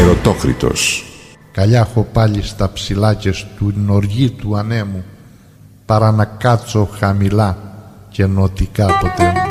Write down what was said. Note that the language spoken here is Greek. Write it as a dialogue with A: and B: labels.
A: Ερωτόκριτος.
B: Καλιά έχω πάλι στα ψηλά και στην οργή του ανέμου, παρά να κάτσω χαμηλά και νοτικά ποτέ μου.